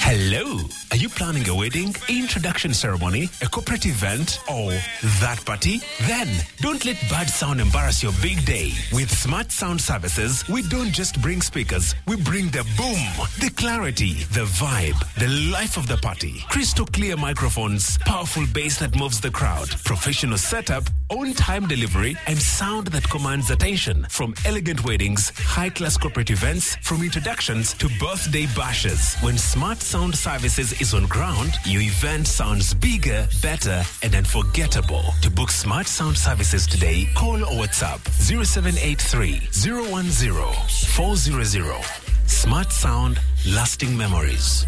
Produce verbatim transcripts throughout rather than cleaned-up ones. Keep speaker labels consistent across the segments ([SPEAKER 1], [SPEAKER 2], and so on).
[SPEAKER 1] Hello. Are you planning a wedding, introduction ceremony, a corporate event, or that party? Then don't let bad sound embarrass your big day. With Smart Sound Services, we don't just bring speakers, we bring the boom, the clarity, the vibe, the life of the party. Crystal clear microphones, powerful bass that moves the crowd, professional setup, on-time delivery, and sound that commands attention. From elegant weddings, high-class corporate events, from introductions to birthday bashes. When Smart Sound Services is on ground, your event sounds bigger, better, and unforgettable. To book Smart Sound Services today, call or WhatsApp zero seven eight three, zero one zero, four zero zero. Smart Sound, lasting memories.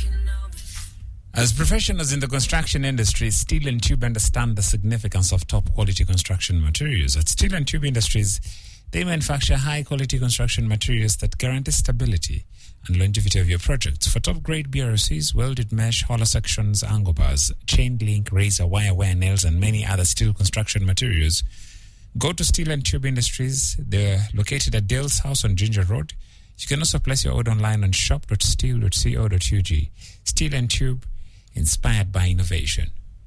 [SPEAKER 2] As professionals in the construction industry, Steel and Tube understand the significance of top-quality construction materials. At Steel and Tube Industries, they manufacture high-quality construction materials that guarantee stability and longevity of your projects. For top-grade B R Cs, welded mesh, hollow sections, angle bars, chain link, razor, wire, wire nails, and many other steel construction materials, go to Steel and Tube Industries. They're located at Dale's House on Ginger Road. You can also place your order online on shop dot steel dot co dot u g. Steel and Tube, inspired by innovation.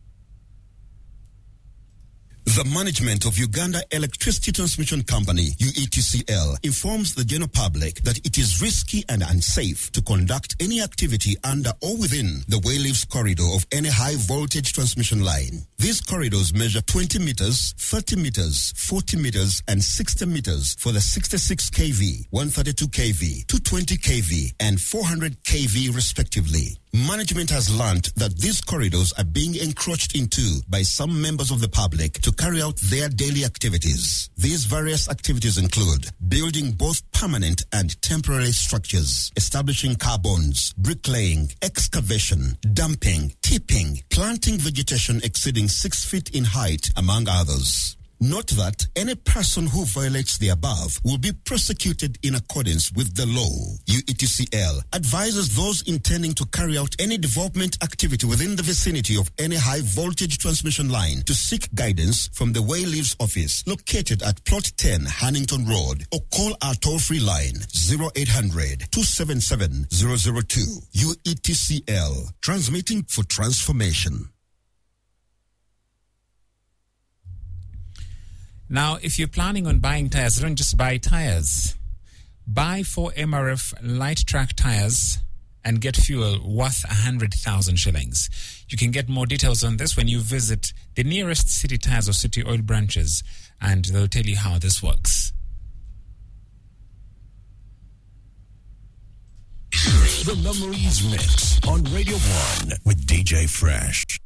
[SPEAKER 3] The management of Uganda Electricity Transmission Company, U E T C L, informs the general public that it is risky and unsafe to conduct any activity under or within the Wayleaves corridor of any high-voltage transmission line. These corridors measure twenty meters, thirty meters, forty meters, and sixty meters for the sixty-six kilovolt, one thirty-two kilovolt, two twenty kilovolt, and four hundred kilovolt respectively. Management has learned that these corridors are being encroached into by some members of the public to carry out their daily activities. These various activities include building both permanent and temporary structures, establishing car bonds, bricklaying, excavation, dumping, tipping, planting vegetation exceeding six feet in height, among others. Note that any person who violates the above will be prosecuted in accordance with the law. U E T C L advises those intending to carry out any development activity within the vicinity of any high-voltage transmission line to seek guidance from the Wayleaves office located at Plot ten, Hannington Road, or call our toll-free line zero eight hundred, two seven seven, zero zero two. U E T C L, transmitting for transformation.
[SPEAKER 2] Now, if you're planning on buying tires, don't just buy tires. Buy four M R F light track tires and get fuel worth one hundred thousand shillings. You can get more details on this when you visit the nearest City Tires or City Oil branches, and they'll tell you how this works.
[SPEAKER 4] The Memories Mix on Radio one with D J Fresh.